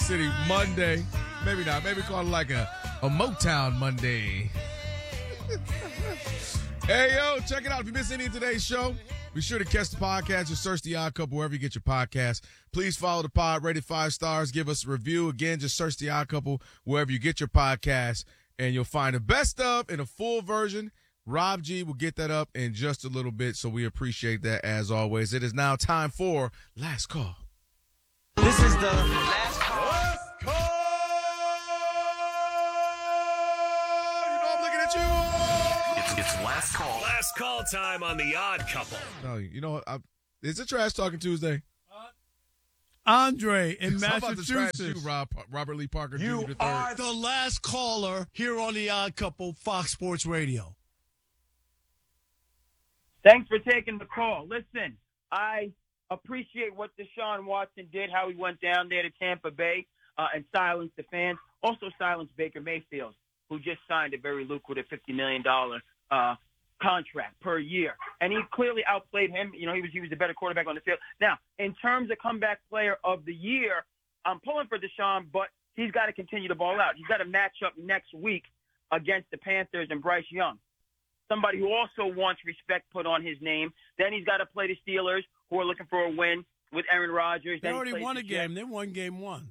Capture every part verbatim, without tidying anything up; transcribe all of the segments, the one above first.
City Monday. Maybe not. Maybe call it like a, a Motown Monday. Hey, yo, check it out. If you missed any of today's show, be sure to catch the podcast. Just search The Odd Couple wherever you get your podcast. Please follow the pod, rate it five stars, give us a review. Again, just search The Odd Couple wherever you get your podcast, and you'll find the best of in a full version. Rob G will get that up in just a little bit, so we appreciate that as always. It is now time for Last Call. This is the Last Call. Last Call! You know I'm looking at you. It's, it's Last Call. Last call time on The Odd Couple. No, you know what? I, is it Trash Talking Tuesday? Andre in How about the trash Massachusetts. you, Rob, Robert Lee Parker Junior You the third? are the last caller here on The Odd Couple, Fox Sports Radio. Thanks for taking the call. Listen, I appreciate what Deshaun Watson did, how he went down there to Tampa Bay uh, and silenced the fans. Also silenced Baker Mayfield, who just signed a very lucrative fifty million dollars uh, contract per year. And he clearly outplayed him. You know, he was he was the better quarterback on the field. Now, in terms of comeback player of the year, I'm pulling for Deshaun, but he's got to continue to ball out. He's got to match up next week against the Panthers and Bryce Young, somebody who also wants respect put on his name. Then he's got to play the Steelers, who are looking for a win with Aaron Rodgers. They Then he already plays won the a game. Jets. They won game one.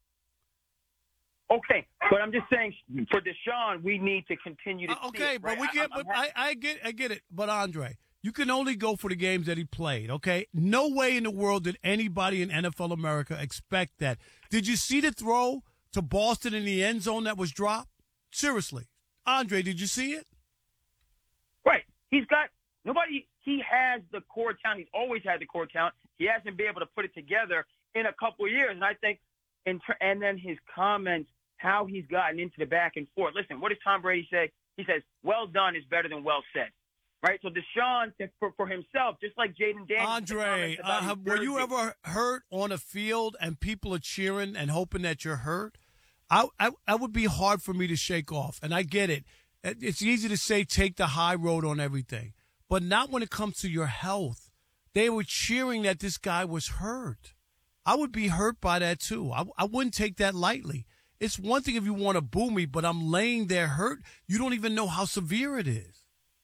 Okay, but I'm just saying, for Deshaun, we need to continue to Uh, see okay, it, but right? we get. I'm- But I'm I, I get. I get it. But Andre, you can only go for the games that he played. Okay, no way in the world did anybody in N F L America expect that. Did you see the throw to Boston in the end zone that was dropped? Seriously, Andre, did you see it? Right. He's got nobody. He has the core talent. He's always had the core talent. He hasn't been able to put it together in a couple of years. And I think, in ter- and then his comments, how he's gotten into the back and forth. Listen, what does Tom Brady say? He says, "Well done is better than well said." Right. So Deshaun, for, for himself, just like Jaden Daniels. Andre, uh, have, were you ever hurt on a field and people are cheering and hoping that you're hurt? I, I, that would be hard for me to shake off, and I get it. It's easy to say take the high road on everything, but not when it comes to your health. They were cheering that this guy was hurt. I would be hurt by that, too. I, I wouldn't take that lightly. It's one thing if you want to boo me, but I'm laying there hurt. You don't even know how severe it is.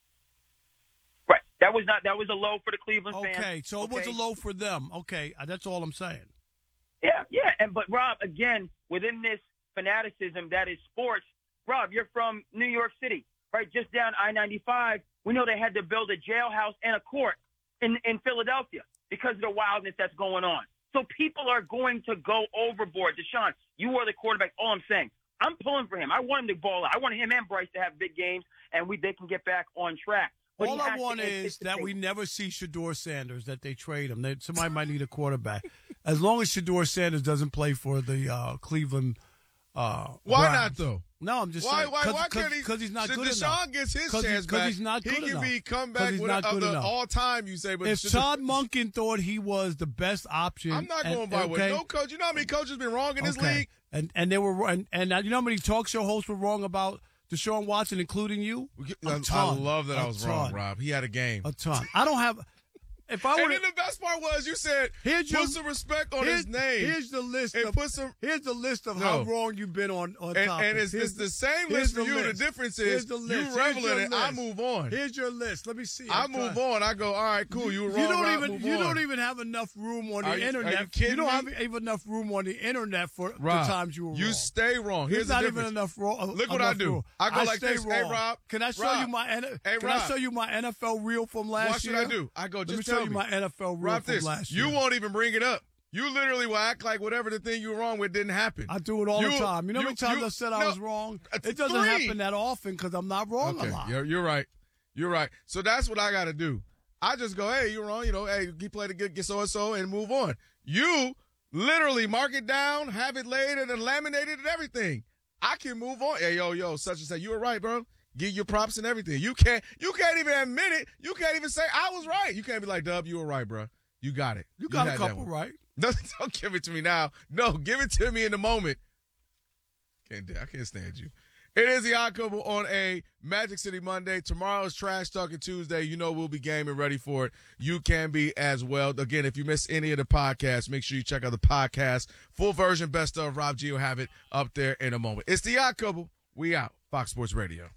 Right. That was not. That was a low for the Cleveland fans. Okay, so it was a low for them. Okay, that's all I'm saying. Yeah, yeah. And but Rob, again, within this fanaticism that is sports, Rob, you're from New York City, right? Just down I ninety-five. We know they had to build a jailhouse and a court in, in Philadelphia because of the wildness that's going on. So people are going to go overboard. Deshaun, you are the quarterback. All I'm saying, I'm pulling for him. I want him to ball out. I want him and Bryce to have big games, and we they can get back on track. But All he I has want to is that anticipate. we never see Shador Sanders, that they trade him. That somebody might need a quarterback. As long as Shador Sanders doesn't play for the uh, Cleveland uh, Why Browns. not, though? No, I'm just Why, saying. why, Cause, why cause, can't he? Because he's not should good Deshaun enough. gets his Cause chance he's, cause back. he's not good he can enough. be come 'Cause back he's with not of good the enough. all time. You say, but If should- Todd Monken thought he was the best option, I'm not and- going by what okay, no coach. You know how many coaches been wrong in this okay. league? And and they were and, and you know how many talk show hosts were wrong about Deshaun Watson, including you? A I, I ton. love that I A was wrong, ton. Rob. He had a game. A ton. I don't have. If I And would then the best part was you said, Here's put your- some respect on here's, his name. Here's the list. and Of, put some. here's the list of No. how wrong you've been on on And, topics. and it's, Here's it's the same here's list for you. list. The difference Here's is the list. you Here's revel your in it. I list. move on. Here's your list. Let me see. I I'm move trying- on. I go, all right, cool. You were wrong. You don't Rob, even move you on. don't even have enough room on the Are you- are internet. you kidding don't me? have even enough room on the internet for Rob, the times you were you wrong. stay wrong. There's Here's the not difference. even enough wrong. Look what I enough do. room. I go like stay this. Hey, wrong. Rob. Can I show Rob. you my N- Hey, Can Rob. I show you my N F L reel from last What should year? I do? I go, Let just me tell show you me. my N F L reel Rob, from this. last year. You won't even bring it up. You literally will act like whatever the thing you were wrong with didn't happen. I do it all You- the time. You know how many you- times you- I said no, I was wrong? uh, It doesn't three. happen that often because I'm not wrong Okay, a lot. you're, you're right. You're right. So that's what I got to do. I just go, hey, you're wrong. You know, hey, he played a good so and so, and move on. You literally mark it down, have it laid and then laminated and everything. I can move on. Hey, yo, yo, such and such. You were right, bro. Give your props and everything. You can't. You can't even admit it. You can't even say I was right. You can't be like, Dub, you were right, bro. You got it. You got a had that couple one. right. No, don't give it to me now. No, give it to me in the moment. Can't. I can't stand you. It is the Odd Couple on a Magic City Monday. Tomorrow is Trash Talking Tuesday. You know we'll be game and ready for it. You can be as well. Again, if you miss any of the podcasts, make sure you check out the podcast. Full version, best of Rob G will have it up there in a moment. It's the Odd Couple. We out. Fox Sports Radio.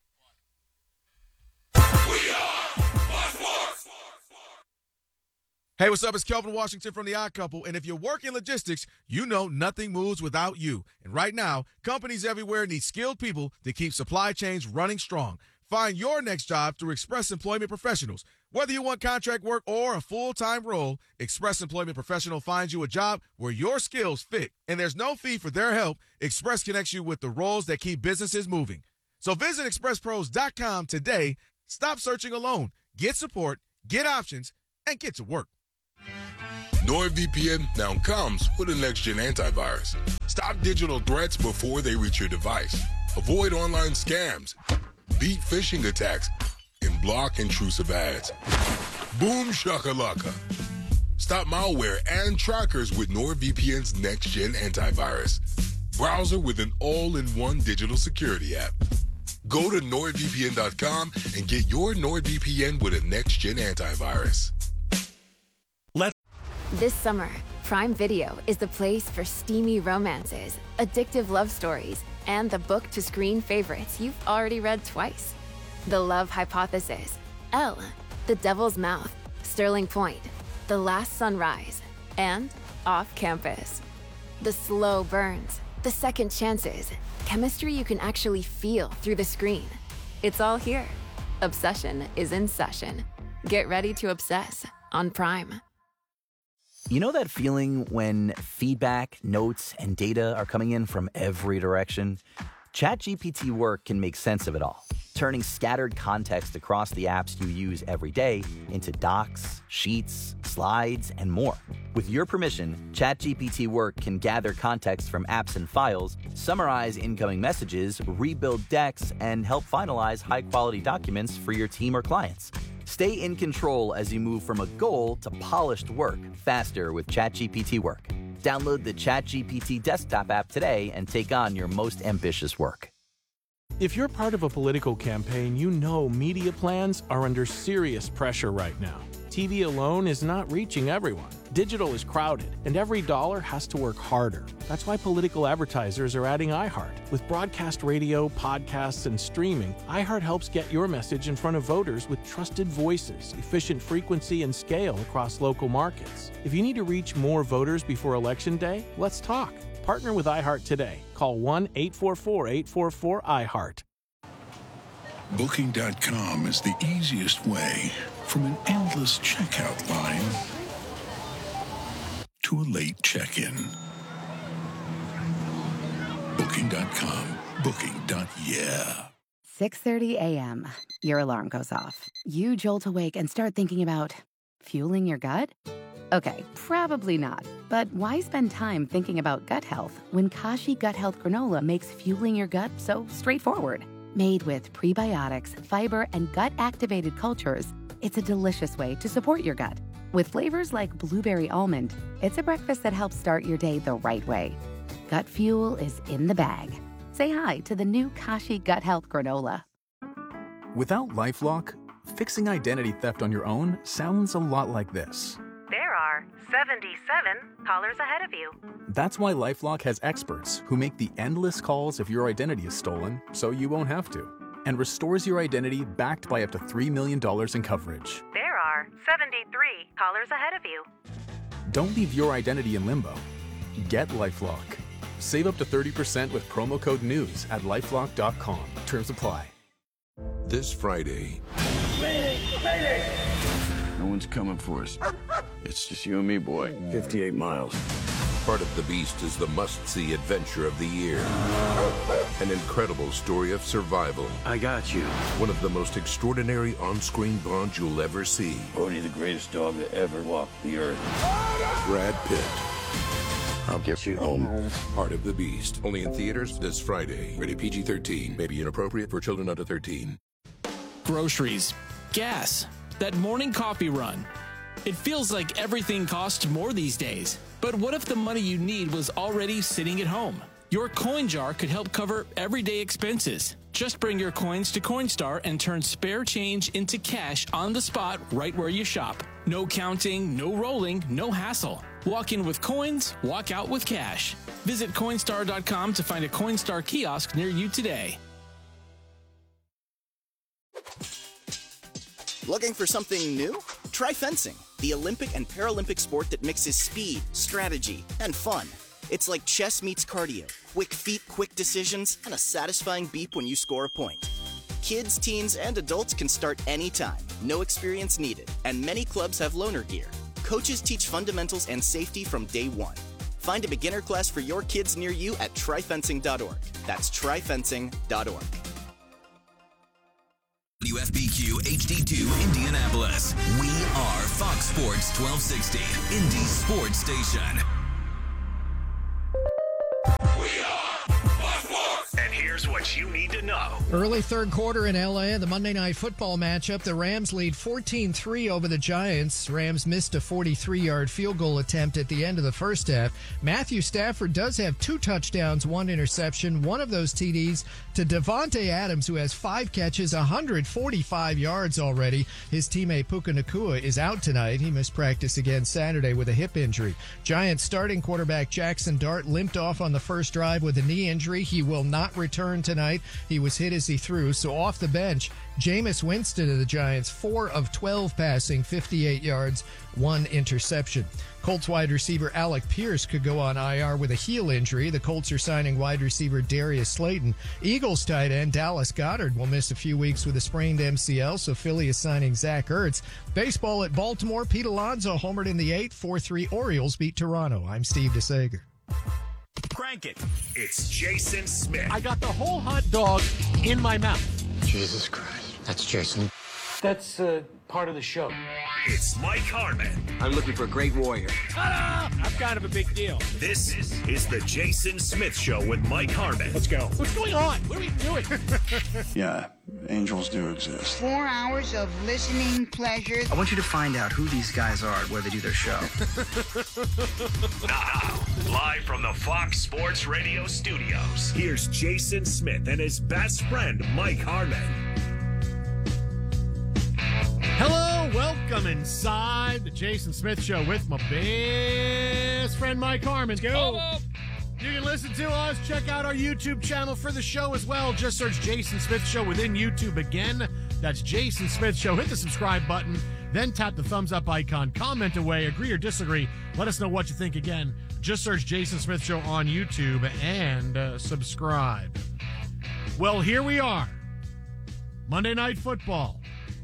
We are Fox Sports. Hey, what's up? It's Kelvin Washington from The Odd Couple, and if you work in logistics, you know nothing moves without you. And right now, companies everywhere need skilled people to keep supply chains running strong. Find your next job through Express Employment Professionals. Whether you want contract work or a full-time role, Express Employment Professional finds you a job where your skills fit. And there's no fee for their help. Express connects you with the roles that keep businesses moving. So visit express pros dot com today. Stop searching alone. Get support, get options, and get to work. NordVPN now comes with a next-gen antivirus. Stop digital threats before they reach your device. Avoid online scams, beat phishing attacks, and block intrusive ads. Boom shakalaka. Stop malware and trackers with NordVPN's next-gen antivirus. Browser with an all-in-one digital security app. Go to nord V P N dot com and get your NordVPN with a next-gen antivirus. This summer, Prime Video is the place for steamy romances, addictive love stories, and the book-to-screen favorites you've already read twice. The Love Hypothesis, Elle, The Devil's Mouth, Sterling Point, The Last Sunrise, and Off Campus. The slow burns, the second chances, chemistry you can actually feel through the screen. It's all here. Obsession is in session. Get ready to obsess on Prime. You know that feeling when feedback, notes, and data are coming in from every direction? ChatGPT Work can make sense of it all, turning scattered context across the apps you use every day into docs, sheets, slides, and more. With your permission, ChatGPT Work can gather context from apps and files, summarize incoming messages, rebuild decks, and help finalize high-quality documents for your team or clients. Stay in control as you move from a goal to polished work faster with ChatGPT Work. Download the ChatGPT desktop app today and take on your most ambitious work. If you're part of a political campaign, you know media plans are under serious pressure right now. T V alone is not reaching everyone. Digital is crowded, and every dollar has to work harder. That's why political advertisers are adding iHeart. With broadcast radio, podcasts, and streaming, iHeart helps get your message in front of voters with trusted voices, efficient frequency, and scale across local markets. If you need to reach more voters before Election Day, let's talk. Partner with iHeart today. Call one eight four four, eight four four, I heart. Booking dot com is the easiest way from an endless checkout line to a late check-in. Booking dot com. Booking. Yeah. six thirty a.m. Your alarm goes off. You jolt awake and start thinking about fueling your gut? Okay, probably not. But why spend time thinking about gut health when Kashi Gut Health Granola makes fueling your gut so straightforward? Made with prebiotics, fiber, and gut-activated cultures, it's a delicious way to support your gut. With flavors like blueberry almond, it's a breakfast that helps start your day the right way. Gut fuel is in the bag. Say hi to the new Kashi Gut Health Granola. Without LifeLock, fixing identity theft on your own sounds a lot like this. There are seventy-seven callers ahead of you. That's why LifeLock has experts who make the endless calls if your identity is stolen, so you won't have to, and restores your identity backed by up to three million dollars in coverage. There are seventy-three callers ahead of you. Don't leave your identity in limbo. Get LifeLock. Save up to thirty percent with promo code NEWS at lifelock dot com. Terms apply. This Friday. Mayday! Mayday! No one's coming for us. It's just you and me, boy. fifty-eight miles. Part of the Beast is the must-see adventure of the year. An incredible story of survival. I got you. One of the most extraordinary on-screen bonds you'll ever see. Bodhi, the greatest dog to ever walk the earth. Brad Pitt. I'll get you home. Part of the Beast. Only in theaters this Friday. Rated P G thirteen. May be inappropriate for children under thirteen. Groceries. Gas. That morning coffee run. It feels like everything costs more these days. But what if the money you need was already sitting at home? Your coin jar could help cover everyday expenses. Just bring your coins to Coinstar and turn spare change into cash on the spot right where you shop. No counting, no rolling, no hassle. Walk in with coins, walk out with cash. Visit Coinstar dot com to find a Coinstar kiosk near you today. Looking for something new? Try fencing, the Olympic and Paralympic sport that mixes speed, strategy, and fun. It's like chess meets cardio, quick feet, quick decisions, and a satisfying beep when you score a point. Kids, teens, and adults can start anytime, no experience needed, and many clubs have loaner gear. Coaches teach fundamentals and safety from day one. Find a beginner class for your kids near you at try fencing dot org. That's try fencing dot org. W F B Q H D two Indianapolis. We are Fox Sports twelve sixty, Indy Sports Station. We are Fox Sports. And here's what you need to know. Early third quarter in L A, the Monday Night Football matchup, the Rams lead fourteen three over the Giants. Rams missed a forty-three-yard field goal attempt at the end of the first half. Matthew Stafford does have two touchdowns, one interception, one of those T Ds to Devontae Adams, who has five catches, one hundred forty-five yards already. His teammate Puka Nacua is out tonight. He missed practice again Saturday with a hip injury. Giants starting quarterback Jackson Dart limped off on the first drive with a knee injury. He will not return tonight. He was hit as he threw. So off the bench, Jameis Winston of the Giants, four of twelve passing, fifty-eight yards, one interception. Colts wide receiver Alec Pierce could go on I R with a heel injury. The Colts are signing wide receiver Darius Slayton. Eagles tight end Dallas Goedert will miss a few weeks with a sprained M C L, so Philly is signing Zach Ertz. Baseball at Baltimore, Pete Alonso homered in the eighth, four three Orioles beat Toronto. I'm Steve DeSager. Crank it. It's Jason Smith. I got the whole hot dog in my mouth. Jesus Christ. That's Jason. That's uh, part of the show. It's Mike Harmon. I'm looking for a great warrior. Ta-da! I'm kind of a big deal. This is the Jason Smith Show with Mike Harmon. Let's go. What's going on? What are we doing? Yeah, angels do exist. Four hours of listening pleasure. I want you to find out who these guys are where they do their show. Now, live from the Fox Sports Radio studios, here's Jason Smith and his best friend, Mike Harmon. Hello, welcome inside the Jason Smith Show with my best friend Mike Harmon. Go. You can listen to us, check out our YouTube channel for the show as well. Just search Jason Smith Show within YouTube again. That's Jason Smith Show. Hit the subscribe button, then tap the thumbs up icon, comment away, agree or disagree. Let us know what you think again. Just search Jason Smith Show on YouTube and uh, subscribe. Well, here we are. Monday Night Football.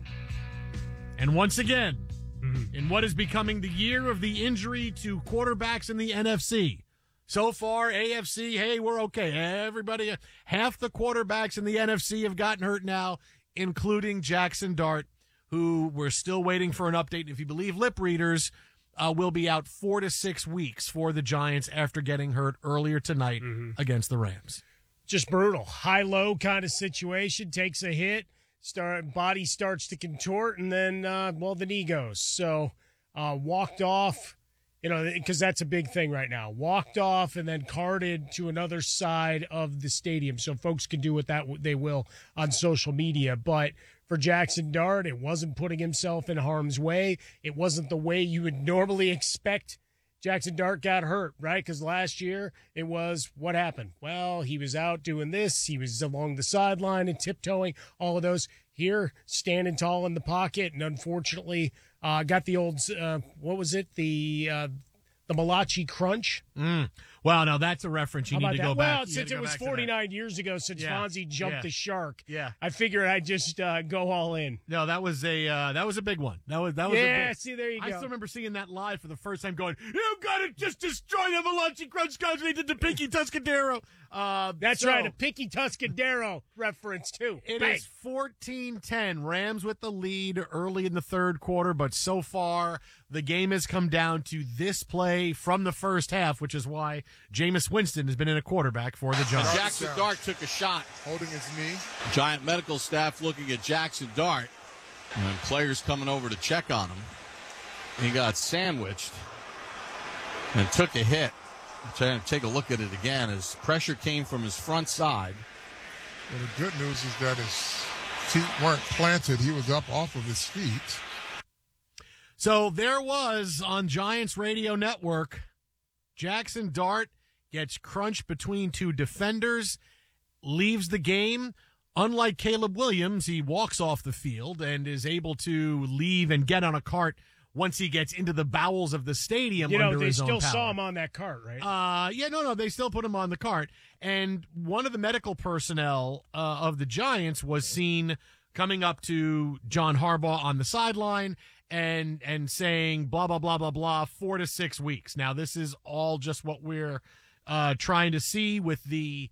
And once again, mm-hmm. in what is becoming the year of the injury to quarterbacks in the N F C. So far, A F C, hey, we're okay. Everybody, half the quarterbacks in the N F C have gotten hurt now, including Jackson Dart, who we're still waiting for an update. If you believe lip readers, uh, will be out four to six weeks for the Giants after getting hurt earlier tonight mm-hmm. against the Rams. Just brutal. High-low kind of situation, takes a hit. Start body starts to contort, and then uh, well, the knee goes. So uh, walked off, you know, because that's a big thing right now. Walked off and then carted to another side of the stadium, so folks can do what that they will on social media. But for Jackson Dart, it wasn't putting himself in harm's way. It wasn't the way you would normally expect. Jackson Dart got hurt, right? Because last year it was, what happened? Well, he was out doing this. He was along the sideline and tiptoeing, all of those. Here, standing tall in the pocket, and unfortunately uh, got the old, uh, what was it? The uh, the Malachi Crunch. Mm. Well, no, that's a reference you How need to that? go back. Well, since it was forty-nine years ago since yeah. Fonzie jumped yeah. the shark, yeah. I figured I'd just uh, go all in. No, that was a uh, that was a big one. That was that was yeah. A big, see, there you I go. still remember seeing that live for the first time, going, "You gotta just destroy the Malachi Crunch guys. They did the Pinky Tuscadero." Uh, That's so, right, a Pinky Tuscadero reference too. It Bang. is fourteen ten. Rams with the lead early in the third quarter, but so far the game has come down to this play from the first half, which is why Jameis Winston has been in a quarterback for the Giants. Jackson Dart took a shot. Holding his knee. Giant medical staff looking at Jackson Dart. And players coming over to check on him. He got sandwiched and took a hit. Trying to take a look at it again as pressure came from his front side. Well, the good news is that his feet weren't planted. He was up off of his feet. So there was on Giants Radio Network, Jackson Dart gets crunched between two defenders, leaves the game. Unlike Caleb Williams, he walks off the field and is able to leave and get on a cart once he gets into the bowels of the stadium. You know, under they his still own power. saw him on that cart, right? Uh, yeah, no, no, they still put him on the cart. And one of the medical personnel uh, of the Giants was seen coming up to John Harbaugh on the sideline and and saying blah, blah, blah, blah, blah, four to six weeks. Now, this is all just what we're uh, trying to see with the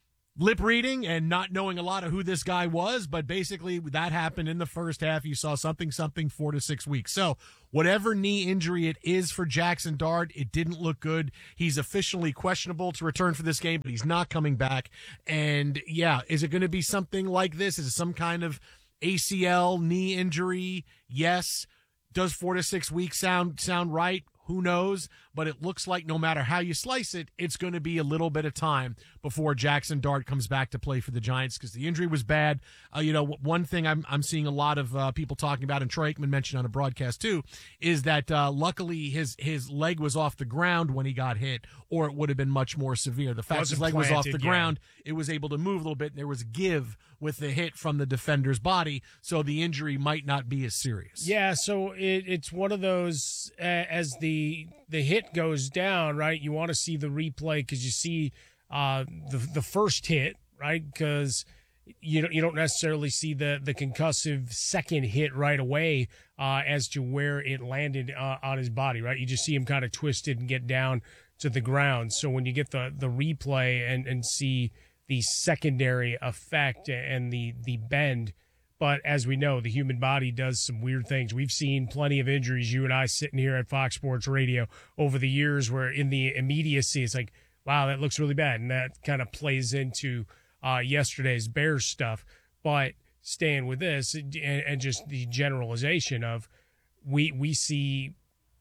lip reading and not knowing a lot of who this guy was, but basically that happened in the first half. You saw something, something, four to six weeks. So whatever knee injury it is for Jackson Dart, it didn't look good. He's officially questionable to return for this game, but he's not coming back. And yeah, is it going to be something like this? Is it some kind of A C L knee injury? Yes. Does four to six weeks sound sound right? Who knows? But it looks like no matter how you slice it, it's going to be a little bit of time before Jackson Dart comes back to play for the Giants because the injury was bad. Uh, you know, one thing I'm I'm seeing a lot of uh, people talking about, and Troy Aikman mentioned on a broadcast too, is that uh, luckily his his leg was off the ground when he got hit, or it would have been much more severe. The fact his leg was off the yeah. ground, it was able to move a little bit, and there was give with the hit from the defender's body, so the injury might not be as serious. Yeah, so it, it's one of those uh, as the the hit goes down, right? You want to see the replay because you see uh, the the first hit, right? Because you don't you don't necessarily see the the concussive second hit right away uh, as to where it landed uh, on his body, right? You just see him kind of twisted and get down to the ground. So when you get the the replay and and see the secondary effect and the the bend. But as we know, the human body does some weird things. We've seen plenty of injuries, you and I sitting here at Fox Sports Radio over the years where in the immediacy, it's like, wow, that looks really bad. And that kind of plays into uh, yesterday's Bears stuff. But staying with this and, and just the generalization of we we see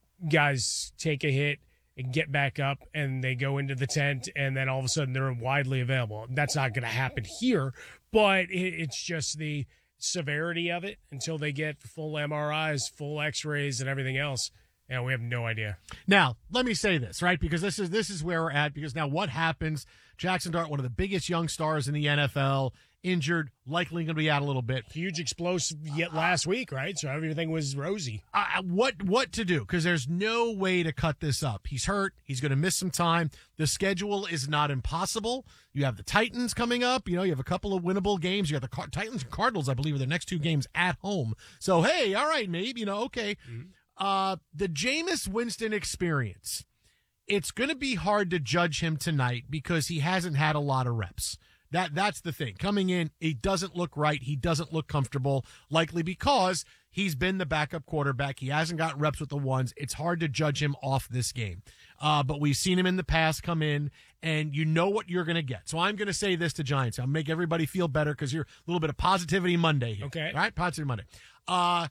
guys take a hit and get back up and they go into the tent and then all of a sudden they're widely available. That's not going to happen here, but it, it's just the severity of it until they get full M R Is, full X-rays, and everything else. And we have no idea. Now, let me say this, right? Because this is this is where we're at. Because now what happens? Jackson Dart, one of the biggest young stars in the N F L, injured, likely going to be out a little bit. Huge explosive yet last week, right? So everything was rosy. Uh, what what to do? Because there's no way to cut this up. He's hurt. He's going to miss some time. The schedule is not impossible. You have the Titans coming up. You know, you have a couple of winnable games. You have the Car- Titans and Cardinals, I believe, are the next two games at home. So, hey, all right, maybe, you know, okay. Mm-hmm. Uh, the Jameis Winston experience, it's going to be hard to judge him tonight because he hasn't had a lot of reps. That That's the thing. Coming in, he doesn't look right. He doesn't look comfortable, likely because he's been the backup quarterback. He hasn't gotten reps with the ones. It's hard to judge him off this game. Uh, but we've seen him in the past come in, and you know what you're going to get. So I'm going to say this to Giants. I'll make everybody feel better because you're a little bit of positivity Monday here. Okay. All right? Positivity Monday. Uh,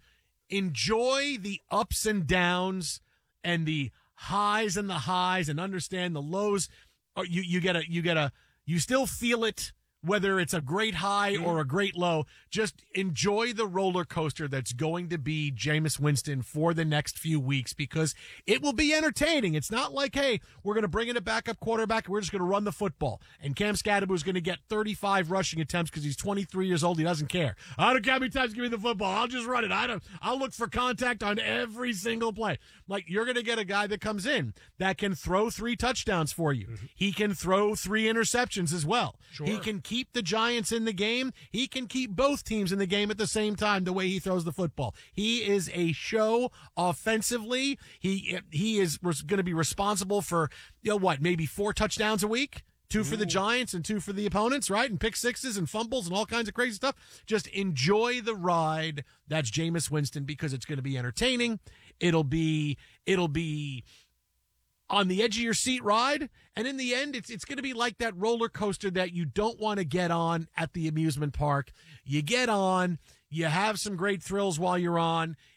enjoy the ups and downs and the highs and the highs and understand the lows. You, you get a, you get a, you still feel it, whether it's a great high or a great low. Just enjoy the roller coaster that's going to be Jameis Winston for the next few weeks because it will be entertaining. It's not like, hey, we're going to bring in a backup quarterback and we're just going to run the football. And Cam Scadaboo is going to get thirty-five rushing attempts because he's twenty-three years old. He doesn't care. I don't care how many times give me the football. I'll just run it. I don't. I'll look for contact on every single play. Like, you're going to get a guy that comes in that can throw three touchdowns for you. Mm-hmm. He can throw three interceptions as well. Sure. He can keep the Giants in the game. He can keep both teams in the game at the same time the way he throws the football. He is a show offensively. He he is going to be responsible for, you know what, maybe four touchdowns a week? Two for the Giants and two for the opponents, right? And pick sixes and fumbles and all kinds of crazy stuff. Just enjoy the ride. That's Jameis Winston because it's going to be entertaining. It'll be it'll be on the edge of your seat ride. And in the end, it's it's going to be like that roller coaster that you don't want to get on at the amusement park. You get on, you have some great thrills while you're on.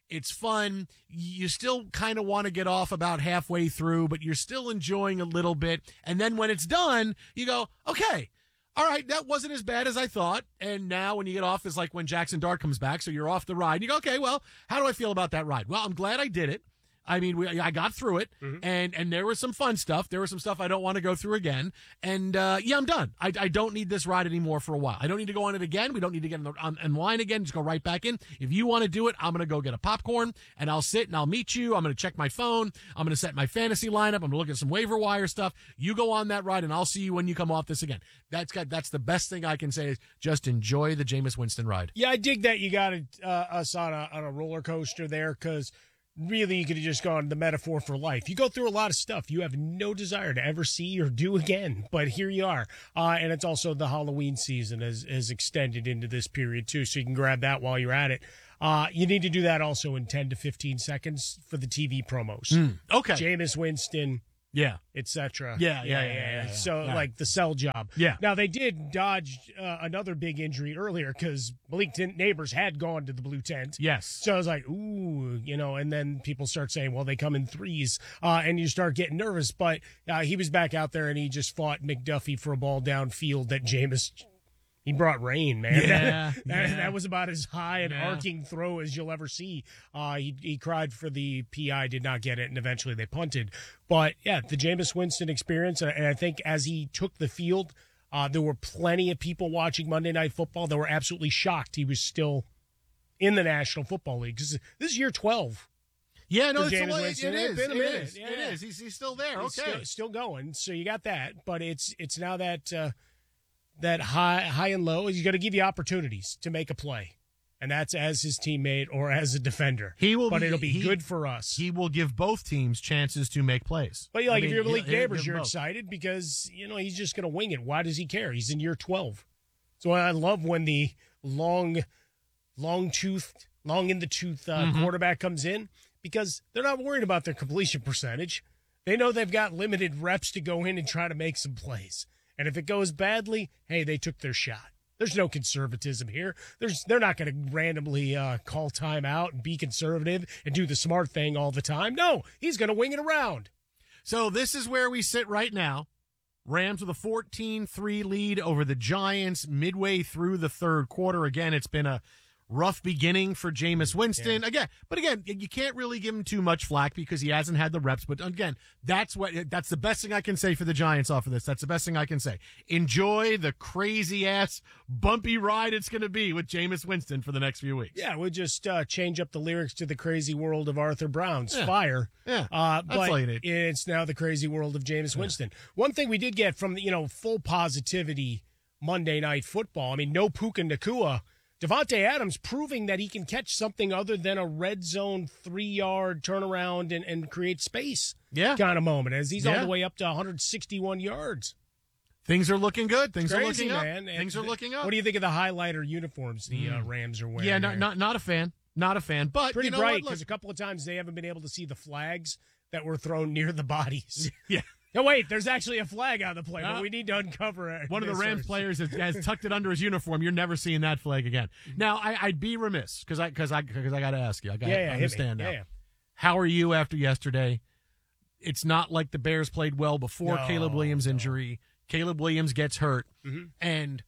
It's fun. You still kind of want to get off about halfway through, but you're still enjoying a little bit. And then when it's done, you go, okay, all right, that wasn't as bad as I thought. And now when you get off is like when Jackson Dart comes back. So you're off the ride. And you go, okay, well, how do I feel about that ride? Well, I'm glad I did it. I mean, we, I got through it, mm-hmm. and, and there was some fun stuff. There was some stuff I don't want to go through again. And, uh, yeah, I'm done. I, I don't need this ride anymore for a while. I don't need to go on it again. We don't need to get in, the, on, in line again. Just go right back in. If you want to do it, I'm going to go get a popcorn, and I'll sit and I'll meet you. I'm going to check my phone. I'm going to set my fantasy lineup. I'm going to look at some waiver wire stuff. You go on that ride, and I'll see you when you come off this again. That's got, that's the best thing I can say is just enjoy the Jameis Winston ride. Yeah, I dig that you got uh, us on a, on a roller coaster there because – really, you could have just gone the metaphor for life. You go through a lot of stuff you have no desire to ever see or do again, but here you are. Uh, and it's also the Halloween season has, has extended into this period, too, so you can grab that while you're at it. Uh, you need to do that also in ten to fifteen seconds for the T V promos. Mm, okay. Jameis Winston. Yeah. Et cetera. Yeah, yeah, yeah, yeah, yeah, yeah. So, yeah. like, the sell job. Yeah. Now, they did dodge uh, another big injury earlier because Malik Neighbors had gone to the blue tent. Yes. So I was like, ooh, you know, and then people start saying, well, they come in threes, uh, and you start getting nervous. But uh, he was back out there, and he just fought McDuffie for a ball downfield that Jameis He brought rain, man. Yeah, that, yeah. that was about as high an yeah. arcing throw as you'll ever see. Uh, he, he cried for the P I, did not get it, and eventually they punted. But, yeah, the Jameis Winston experience, and I think as he took the field, uh, there were plenty of people watching Monday Night Football that were absolutely shocked he was still in the National Football League. This is, this is year twelve. Yeah, no, for it's Jameis a, Winston. it, it It's is. been a It minute. is. Yeah. It is. He's, he's still there. He's okay. Still, still going. So you got that. But it's it's now that uh, that high high and low. He's going to give you opportunities to make a play. And that's as his teammate or as a defender. He will, but be, it'll be he, good for us. He will give both teams chances to make plays. But like, I mean, if you're Malik he'll, he'll Neighbors, give you're both. excited because you know he's just going to wing it. Why does he care? He's in year twelve. So I love when the long, long toothed, long in the tooth uh, Mm-hmm. quarterback comes in because they're not worried about their completion percentage. They know they've got limited reps to go in and try to make some plays. And if it goes badly, hey, they took their shot. There's no conservatism here. There's they're not going to randomly uh, call timeout and be conservative and do the smart thing all the time. No, he's going to wing it around. So this is where we sit right now. Rams with a fourteen three lead over the Giants midway through the third quarter. Again, it's been a rough beginning for Jameis Winston. Yeah. Again, but again, you can't really give him too much flack because he hasn't had the reps. But again, that's what that's the best thing I can say for the Giants off of this. That's the best thing I can say. Enjoy the crazy ass bumpy ride it's going to be with Jameis Winston for the next few weeks. Yeah, we'll just uh, change up the lyrics to the crazy world of Arthur Brown's Yeah. Fire. Yeah, uh, that's but all you need. it's now the crazy world of Jameis Winston. One thing we did get from the, you know, full positivity Monday Night Football. I mean, no Puka Nacua. Devontae Adams proving that he can catch something other than a red zone three-yard turnaround and, and create space Yeah. kind of moment as he's all Yeah. the way up to one hundred sixty-one yards. Things are looking good. Things Crazy, are looking up. man. And Things are th- looking up. What do you think of the highlighter uniforms the uh, Rams are wearing? Yeah, there? not, not not a fan. Not a fan. But Pretty you know bright what? Look- because a couple of times they haven't been able to see the flags that were thrown near the bodies. Yeah. No, wait, there's actually a flag on the play, Uh, but we need to uncover it. One of the This Rams first. players has, has tucked it under his uniform. You're never seeing that flag again. Now, I, I'd be remiss because I because I because I got to ask you. I got to Yeah, yeah, hit me. understand Yeah, now. yeah. How are you after yesterday? It's not like the Bears played well before No, Caleb Williams' injury. Caleb Williams gets hurt, Mhm. and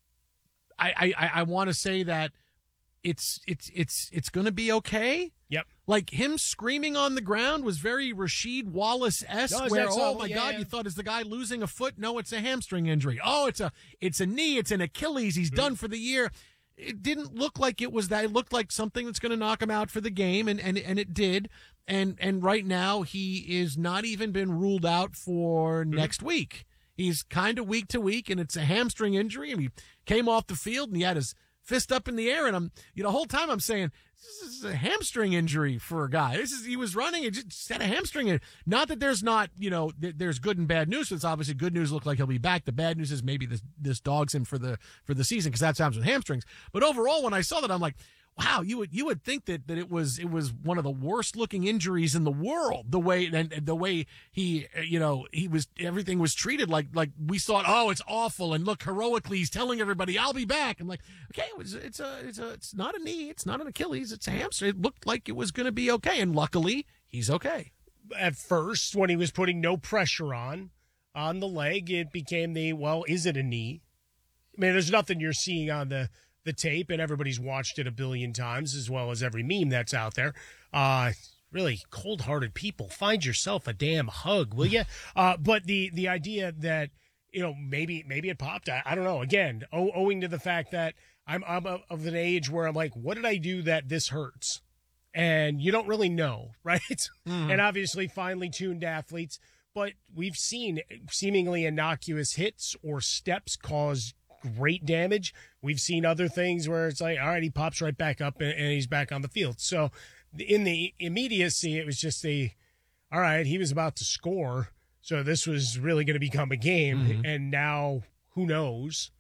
I I, I want to say that it's it's it's it's going to be okay. Yep. Like him screaming on the ground was very Rasheed Wallace-esque, No, where that's oh all- my yeah, God, yeah. you thought is the guy losing a foot? No, it's a hamstring injury. Oh, it's a it's a knee, it's an Achilles. He's done for the year. It didn't look like it was that. It looked like something that's going to knock him out for the game, and and and it did. And and right now he is not even been ruled out for next week. He's kind of week to week, and it's a hamstring injury. And he came off the field and he had his fist up in the air, and I'm, you know, the whole time I'm saying this is a hamstring injury for a guy. This is he was running and just had a hamstring. In- Not that there's not, you know, th- there's good and bad news. It's obviously good news. Look like he'll be back. The bad news is maybe this this dogs him for the for the season because that's happens with hamstrings. But overall, when I saw that, I'm like, wow, you would you would think that, that it was it was one of the worst looking injuries in the world. The way and the way he you know he was everything was treated like like we thought. Oh, it's awful, and look, heroically he's telling everybody I'll be back. I'm like, okay, it was it's a it's a it's not a knee, it's not an Achilles, it's a hamstring. It looked like it was going to be okay, and luckily he's okay. At first, when he was putting no pressure on on the leg, it became the well, is it a knee? I mean, there's nothing you're seeing on the. the tape, and everybody's watched it a billion times, as well as every meme that's out there. Uh, really cold-hearted people, find yourself a damn hug, will you? Uh, but the the idea that, you know, maybe maybe it popped, I, I don't know. Again, o- owing to the fact that I'm, I'm of an age where I'm like, what did I do that this hurts? And you don't really know, right? Mm-hmm. And obviously finely tuned athletes, but we've seen seemingly innocuous hits or steps cause great damage. We've seen other things where it's like, all right, he pops right back up and, and he's back on the field. So in the immediacy, it was just a, all right, he was about to score. So this was really going to become a game. Mm-hmm. And now who knows?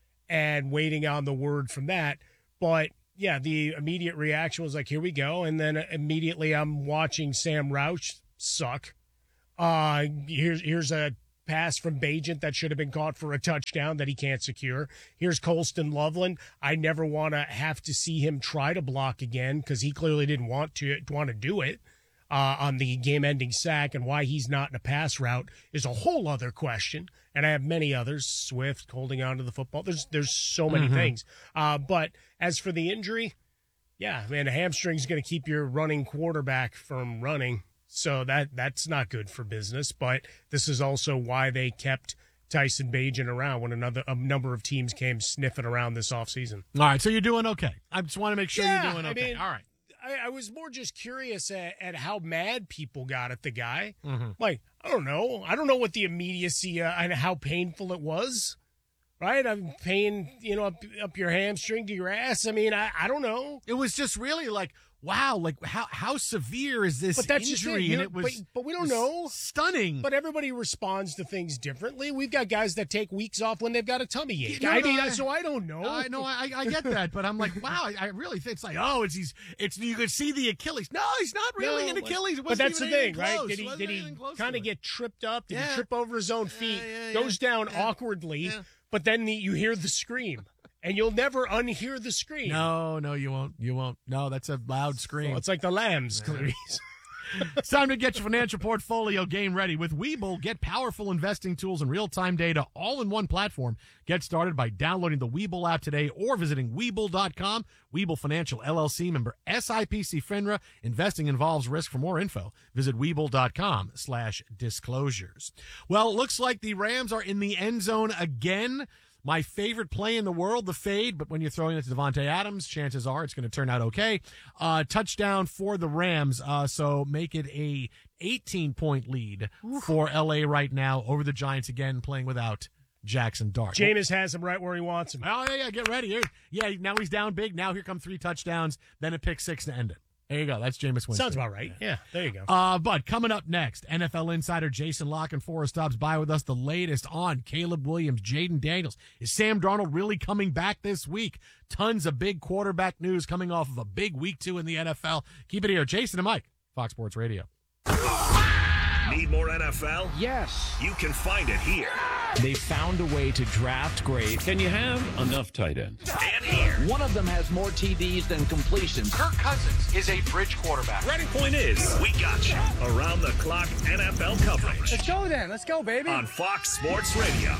And waiting on the word from that. But yeah, the immediate reaction was like, here we go. And then immediately I'm watching Sam Roush suck. Uh, here's, here's a pass from Bagent that should have been caught for a touchdown that he can't secure. Here's Colston Loveland. I never want to have to see him try to block again because he clearly didn't want to want to do it uh, on the game-ending sack, and why he's not in a pass route is a whole other question. And I have many others. Swift holding on to the football. There's there's so many mm-hmm. things. Uh, but as for the injury, yeah, man, a hamstring's going to keep your running quarterback from running. So that that's not good for business, but this is also why they kept Tyson Bagent around when another a number of teams came sniffing around this offseason. All right, so you're doing okay. I just want to make sure yeah, you're doing okay. I mean, all right. I, I was more just curious at, at how mad people got at the guy. Mm-hmm. Like, I don't know. I don't know what the immediacy uh, and how painful it was. Right? I'm paying, you know, up, up your hamstring to your ass. I mean, I, I don't know. It was just really like, wow, like how how severe is this but that's injury? It. And it was, but, but we don't know. Stunning. But everybody responds to things differently. We've got guys that take weeks off when they've got a tummy ache. No, I no, mean, I, so I don't know. I know, I, I get that, but I'm like, wow, I, I really think it's like, oh, it's he's, it's you could see the Achilles. No, he's not really no, an Achilles. It but that's the thing, close. right? Did he did he kind of get tripped up? Did yeah. he trip over his own feet? Yeah, yeah, goes yeah. down yeah. awkwardly, yeah. but then the, you hear the scream. And you'll never unhear the scream. No, no, you won't. You won't. No, that's a loud scream. Well, it's like the Lambs, Clarice. It's time to get your financial portfolio game ready. With Webull, get powerful investing tools and real-time data all in one platform. Get started by downloading the Webull app today or visiting Webull dot com. Webull Financial, L L C, member S I P C FINRA. Investing involves risk. For more info, visit Webull dot com slash disclosures. Well, it looks like the Rams are in the end zone again. My favorite play in the world, the fade, but when you're throwing it to Devontae Adams, chances are it's going to turn out okay. Uh, touchdown for the Rams, uh, so make it a eighteen-point lead for L A right now over the Giants again, playing without Jackson Dart. Jameis has him right where he wants him. Oh, yeah, yeah, get ready. Here. Yeah, now he's down big. Now here come three touchdowns, then a pick six to end it. There you go. That's Jameis Winston. Sounds about right. Yeah, there you go. Uh, but coming up next, N F L insider Jason Lock and Forrest stops by with us. The latest on Caleb Williams, Jaden Daniels. Is Sam Darnold really coming back this week? Tons of big quarterback news coming off of a big week two in the N F L. Keep it here. Jason and Mike, Fox Sports Radio. Need more N F L? Yes. You can find it here. They found a way to draft great. Can you have enough tight ends? And here. One of them has more T Ds than completions. Kirk Cousins is a bridge quarterback. Ready? Point is, we got you. Around the clock N F L coverage. Let's go then. Let's go, baby. On Fox Sports Radio.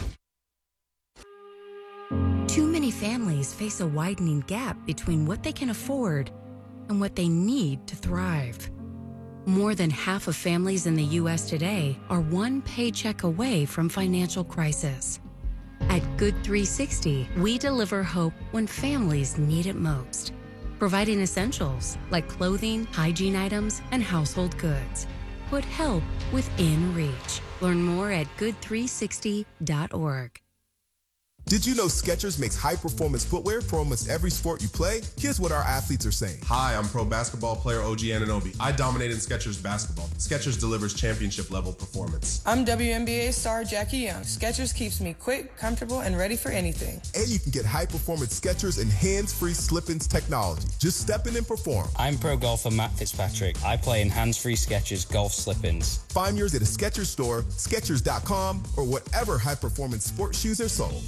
Too many families face a widening gap between what they can afford and what they need to thrive. More than half of families in the U S today are one paycheck away from financial crisis. At Good three sixty, we deliver hope when families need it most, providing essentials like clothing, hygiene items, and household goods. Put help within reach. Learn more at good three sixty dot org. Did you know Skechers makes high-performance footwear for almost every sport you play? Here's what our athletes are saying. Hi, I'm pro basketball player O G Anunoby. I dominated Skechers basketball. Skechers delivers championship-level performance. I'm W N B A star Jackie Young. Skechers keeps me quick, comfortable, and ready for anything. And you can get high-performance Skechers and hands-free slip-ins technology. Just step in and perform. I'm pro golfer Matt Fitzpatrick. I play in hands-free Skechers golf slip-ins. Find yours at a Skechers store, Skechers dot com, or whatever high-performance sports shoes are sold.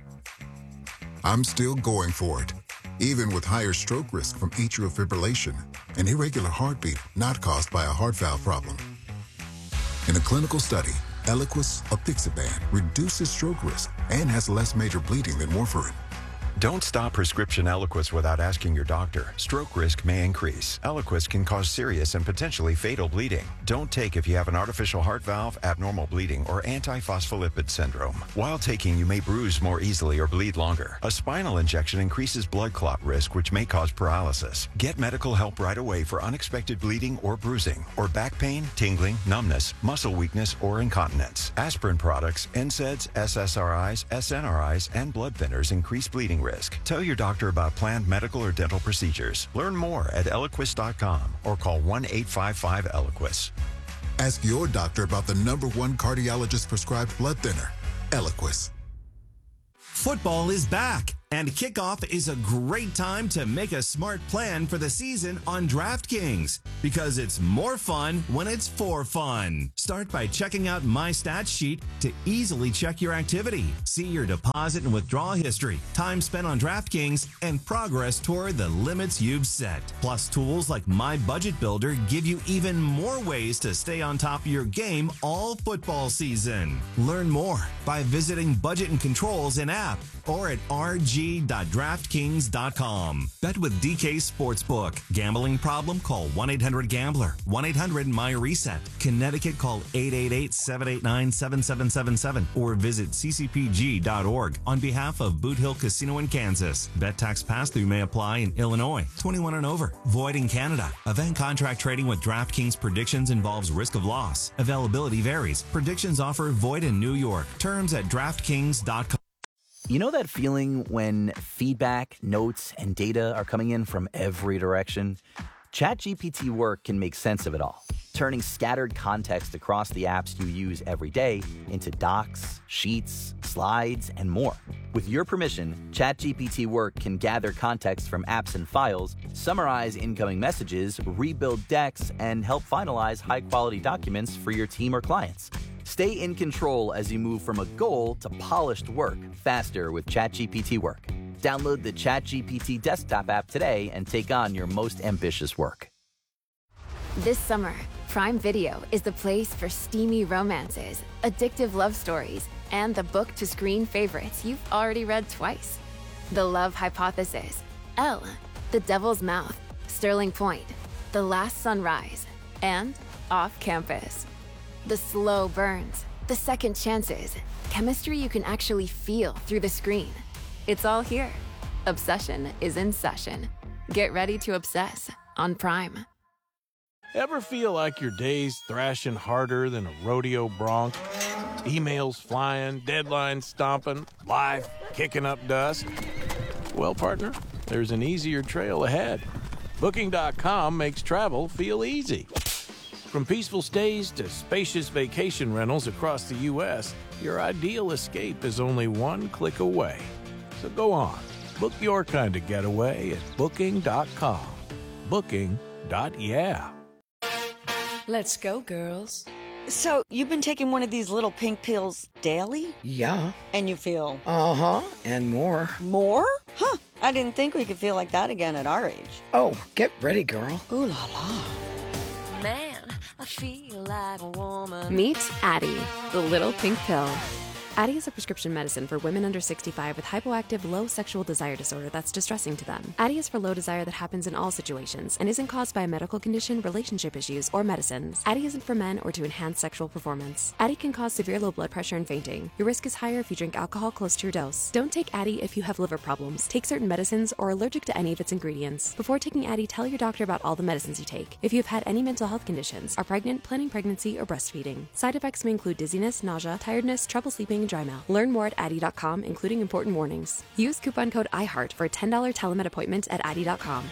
I'm still going for it, even with higher stroke risk from atrial fibrillation, an irregular heartbeat not caused by a heart valve problem. In a clinical study, Eliquis apixaban reduces stroke risk and has less major bleeding than warfarin. Don't stop prescription Eliquis without asking your doctor. Stroke risk may increase. Eliquis can cause serious and potentially fatal bleeding. Don't take if you have an artificial heart valve, abnormal bleeding, or antiphospholipid syndrome. While taking, you may bruise more easily or bleed longer. A spinal injection increases blood clot risk, which may cause paralysis. Get medical help right away for unexpected bleeding or bruising, or back pain, tingling, numbness, muscle weakness, or incontinence. Aspirin products, N SAIDs, S S R Is, S N R Is, and blood thinners increase bleeding risk. Tell your doctor about planned medical or dental procedures. Learn more at Eliquis dot com or call one eight five five Eliquis. Ask your doctor about the number one cardiologist prescribed blood thinner, Eliquis. Football is back, and kickoff is a great time to make a smart plan for the season on DraftKings, because it's more fun when it's for fun. Start by checking out My Stats Sheet to easily check your activity, see your deposit and withdrawal history, time spent on DraftKings, and progress toward the limits you've set. Plus, tools like My Budget Builder give you even more ways to stay on top of your game all football season. Learn more by visiting Budget and Controls in app or at r g dot draft kings dot com. Bet with D K Sportsbook. Gambling problem? Call one eight hundred gambler. one eight hundred my reset. Connecticut, call eight eight eight, seven eight nine, seven seven seven seven or visit c c p g dot org on behalf of Boot Hill Casino in Kansas. Bet tax pass-through may apply in Illinois. twenty-one and over. Void in Canada. Event contract trading with DraftKings predictions involves risk of loss. Availability varies. Predictions offer void in New York. Terms at draft kings dot com. You know that feeling when feedback, notes, and data are coming in from every direction? ChatGPT Work can make sense of it all, turning scattered context across the apps you use every day into docs, sheets, slides, and more. With your permission, ChatGPT Work can gather context from apps and files, summarize incoming messages, rebuild decks, and help finalize high-quality documents for your team or clients. Stay in control as you move from a goal to polished work faster with ChatGPT Work. Download the ChatGPT desktop app today and take on your most ambitious work. This summer, Prime Video is the place for steamy romances, addictive love stories, and the book-to-screen favorites you've already read twice. The Love Hypothesis, Elle, The Devil's Mouth, Sterling Point, The Last Sunrise, and Off Campus. The slow burns, the second chances, chemistry you can actually feel through the screen. It's all here. Obsession is in session. Get ready to obsess on Prime. Ever feel like your day's thrashing harder than a rodeo bronc? Emails flying, deadlines stomping, life kicking up dust? Well, partner, there's an easier trail ahead. Booking dot com makes travel feel easy. From peaceful stays to spacious vacation rentals across the U S, your ideal escape is only one click away. So go on, book your kind of getaway at booking dot com. Booking dot yeah. Let's go, girls. So, you've been taking one of these little pink pills daily? Yeah. And you feel? Uh-huh, and more. More? Huh, I didn't think we could feel like that again at our age. Oh, get ready, girl. Ooh la la. Man, I feel like a woman. Meet Addie, the little pink pill. Addie is a prescription medicine for women under sixty-five with hypoactive low sexual desire disorder that's distressing to them. Addie is for low desire that happens in all situations and isn't caused by a medical condition, relationship issues, or medicines. Addie isn't for men or to enhance sexual performance. Addie can cause severe low blood pressure and fainting. Your risk is higher if you drink alcohol close to your dose. Don't take Addie if you have liver problems, take certain medicines, or are allergic to any of its ingredients. Before taking Addie, tell your doctor about all the medicines you take. If you have had any mental health conditions, are pregnant, planning pregnancy, or breastfeeding. Side effects may include dizziness, nausea, tiredness, trouble sleeping, warning and dry mouth. Learn more at Addy dot com, including important warnings. Use coupon code I heart for a ten dollars telemed appointment at Addy dot com.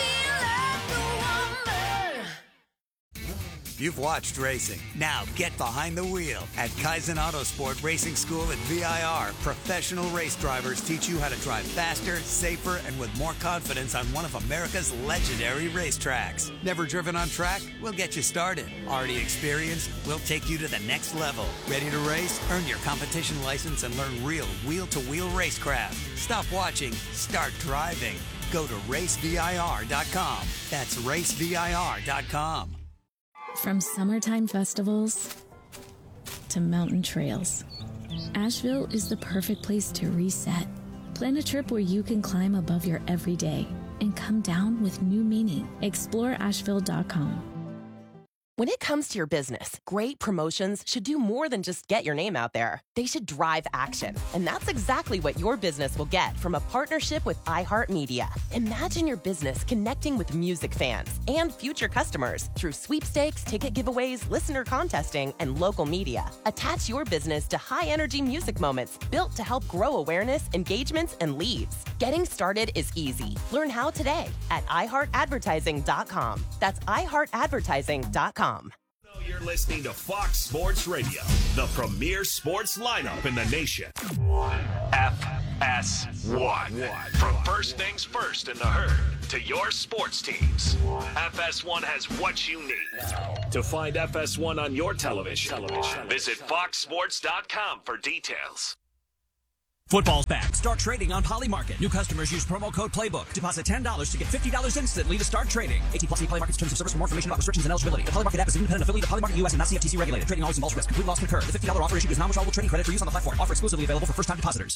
You've watched racing. Now get behind the wheel. At Kaizen Autosport Racing School at V I R, professional race drivers teach you how to drive faster, safer, and with more confidence on one of America's legendary racetracks. Never driven on track? We'll get you started. Already experienced? We'll take you to the next level. Ready to race? Earn your competition license and learn real wheel-to-wheel racecraft. Stop watching. Start driving. Go to race V I R dot com. That's race V I R dot com. From summertime festivals to mountain trails, Asheville is the perfect place to reset. Plan a trip where you can climb above your everyday and come down with new meaning. explore asheville dot com. When it comes to your business, great promotions should do more than just get your name out there. They should drive action. And that's exactly what your business will get from a partnership with iHeartMedia. Imagine your business connecting with music fans and future customers through sweepstakes, ticket giveaways, listener contesting, and local media. Attach your business to high-energy music moments built to help grow awareness, engagements, and leads. Getting started is easy. Learn how today at i heart advertising dot com. That's i heart advertising dot com. You're listening to Fox Sports Radio, the premier sports lineup in the nation. F S one. From first things first in the herd to your sports teams, F S one has what you need. To find F S one on your television, visit fox sports dot com for details. Football's back. Start trading on Polymarket. New customers use promo code PLAYBOOK. Deposit ten dollars to get fifty dollars instantly to start trading. eighteen plus Polymarket's terms of service. For more information about restrictions and eligibility. The Polymarket app is an independent affiliate of Polymarket U S and not C F T C regulated. Trading always involves risk. Complete loss can occur. The fifty dollars offer issued is non-withdrawable trading credit for use on the platform. Offer exclusively available for first-time depositors.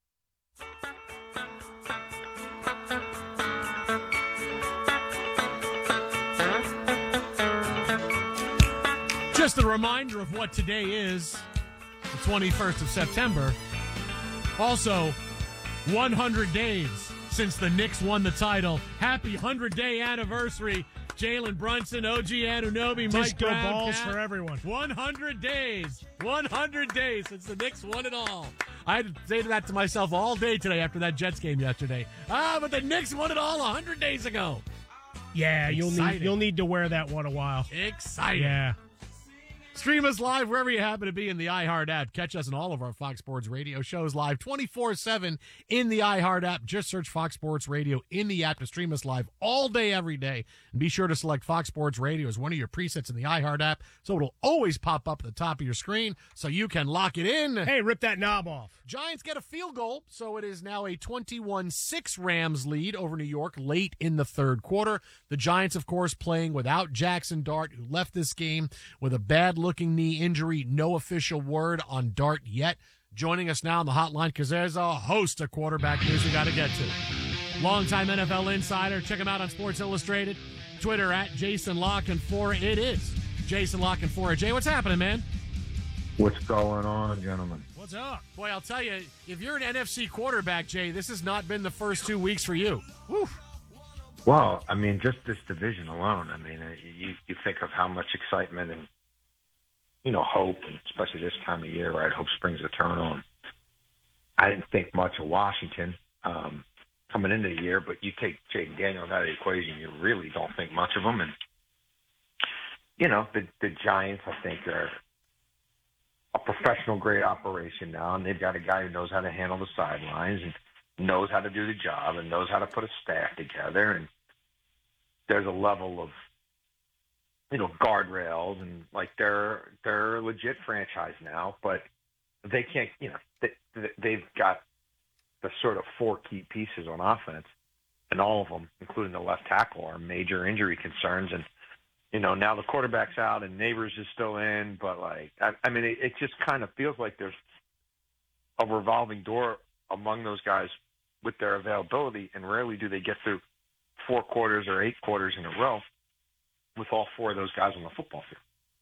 Just a reminder of what today is, the twenty-first of September. Also, one hundred days since the Knicks won the title. Happy one hundred day anniversary. Jalen Brunson, O G Anunoby, Mike Disco Brown, balls Cat. for everyone. one hundred days. one hundred days since the Knicks won it all. I had to say that to myself all day today after that Jets game yesterday. Ah, but the Knicks won it all one hundred days ago. Yeah, you'll Exciting. need you'll need to wear that one a while. Exciting. Yeah. Stream us live wherever you happen to be in the iHeart app. Catch us in all of our Fox Sports Radio shows live twenty-four seven in the iHeart app. Just search Fox Sports Radio in the app to stream us live all day, every day. And be sure to select Fox Sports Radio as one of your presets in the iHeart app so it'll always pop up at the top of your screen so you can lock it in. Hey, rip that knob off. Giants get a field goal, so it is now a twenty-one six Rams lead over New York late in the third quarter. The Giants, of course, playing without Jackson Dart, who left this game with a bad-looking knee injury. No official word on Dart yet. Joining us now on the hotline, because there's a host of quarterback news we got to get to. Longtime N F L insider. Check him out on Sports Illustrated. Twitter at Jason La Canfora. It is Jason La Canfora. Jay, what's happening, man? What's going on, gentlemen? What's up? Boy, I'll tell you, if you're an N F C quarterback, Jay, this has not been the first two weeks for you. Woo. Well, I mean, just this division alone. I mean, you you think of how much excitement and, you know, hope, and especially this time of year, right? Hope springs eternal. And I didn't think much of Washington um, coming into the year, but you take Jaden Daniels out of the equation, you really don't think much of them. And, you know, the, the Giants, I think, are a professional grade operation now, and they've got a guy who knows how to handle the sidelines and knows how to do the job and knows how to put a staff together. And there's a level of, you know, guardrails, and like they're they're a legit franchise now, but they can't, you know, they, they've got the sort of four key pieces on offense, and all of them, including the left tackle, are major injury concerns. And you know, now the quarterback's out and Neighbors is still in, but like, I, I mean, it, it just kind of feels like there's a revolving door among those guys with their availability, and rarely do they get through four quarters or eight quarters in a row with all four of those guys on the football field.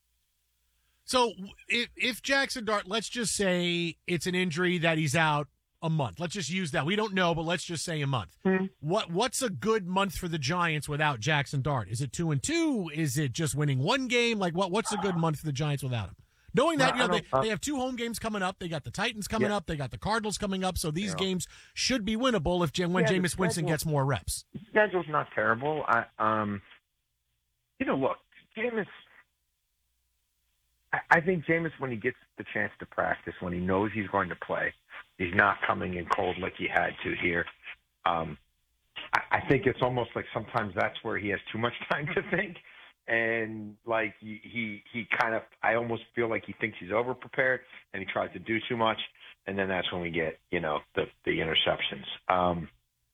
So if, if Jackson Dart, let's just say it's an injury that he's out a month. Let's just use that. We don't know, but let's just say a month. Mm-hmm. What What's a good month for the Giants without Jackson Dart? Is it two and two? Is it just winning one game? Like what? What's a good month for the Giants without him? Knowing that, No, you know, I they, don't- uh, they have two home games coming up. They got the Titans coming Yeah. up. They got the Cardinals coming up. So these Yeah. games should be winnable if Jam- when Yeah, the Jameis Winston schedule- gets more reps. The schedule's not terrible. I, um, you know, look, Jameis. I, I think Jameis, when he gets the chance to practice, when he knows he's going to play, he's not coming in cold like he had to here. Um, I, I think it's almost like sometimes that's where he has too much time to think, and like he he, he kind of. I almost feel like he thinks he's over prepared, and he tries to do too much, and then that's when we get you know the the interceptions. Um,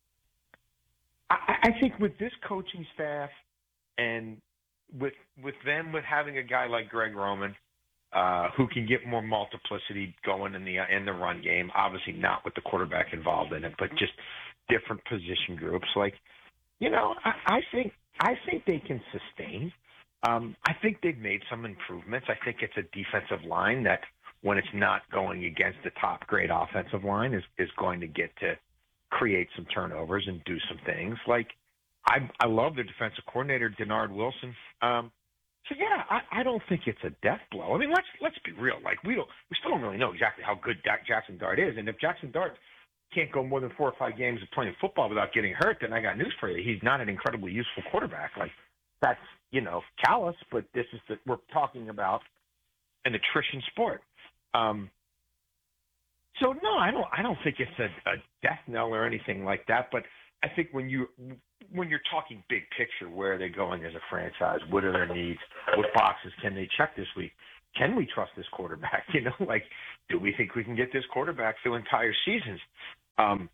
I, I think with this coaching staff and with with them with having a guy like Greg Roman, uh, who can get more multiplicity going in the in the run game, obviously not with the quarterback involved in it, but just different position groups. Like, you know, I, I think I think they can sustain. Um, I think they've made some improvements. I think it's a defensive line that, when it's not going against the top grade offensive line, is is going to get to create some turnovers and do some things. Like, I I love their defensive coordinator, Denard Wilson. Um, so yeah, I, I don't think it's a death blow. I mean, let's let's be real. Like, we don't we still don't really know exactly how good Dak Jackson Dart is, and if Jackson Dart can't go more than four or five games of playing football without getting hurt, then I got news for you. He's not an incredibly useful quarterback. Like, that's, you know, callous, but this is the, we're talking about an attrition sport. Um, so no, I don't. I don't think it's a, a death knell or anything like that. But I think when you when you're talking big picture, where are they going as a franchise? What are their needs? What boxes can they check this week? Can we trust this quarterback? You know, like, do we think we can get this quarterback through entire seasons? Um,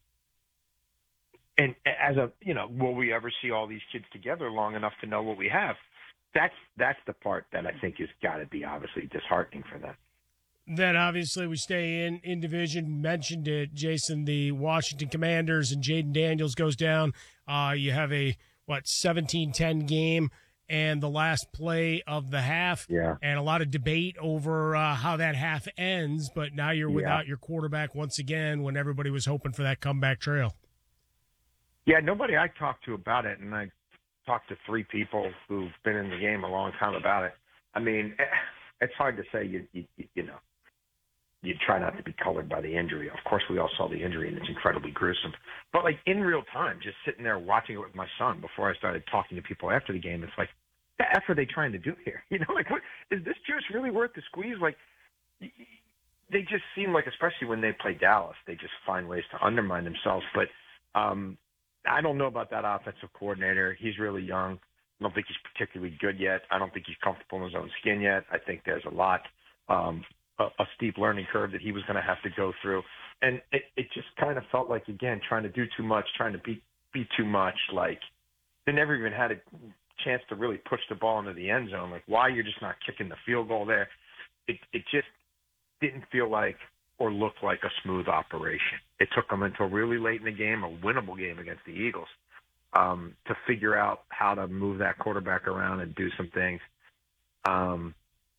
and as a, you know, will we ever see all these kids together long enough to know what we have? That's that's the part that I think has got to be obviously disheartening for them. Then obviously we stay in, in division. Mentioned it, Jason, the Washington Commanders and Jaden Daniels goes down. Uh, you have a, what, seventeen ten game and the last play of the half. Yeah. And a lot of debate over uh, how that half ends, but now you're Yeah. without your quarterback once again when everybody was hoping for that comeback trail. Yeah, nobody I talked to about it, and I talked to three people who've been in the game a long time about it. I mean, it's hard to say, you, you, you know, you try not to be colored by the injury. Of course, we all saw the injury, and it's incredibly gruesome. But, like, in real time, just sitting there watching it with my son before I started talking to people after the game, it's like, what the F are they trying to do here? You know, like, what, is this juice really worth the squeeze? Like, they just seem like, especially when they play Dallas, they just find ways to undermine themselves. But um, I don't know about that offensive coordinator. He's really young. I don't think he's particularly good yet. I don't think he's comfortable in his own skin yet. I think there's a lot, um, a, a steep learning curve that he was going to have to go through. And it, it just kind of felt like, again, trying to do too much, trying to be, be too much. Like, they never even had a chance to really push the ball into the end zone. Like, why you're just not kicking the field goal there? It, it just didn't feel like or look like a smooth operation. It took them until really late in the game, a winnable game against the Eagles, um, to figure out how to move that quarterback around and do some things. Um,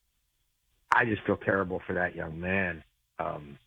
I just feel terrible for that young man, um,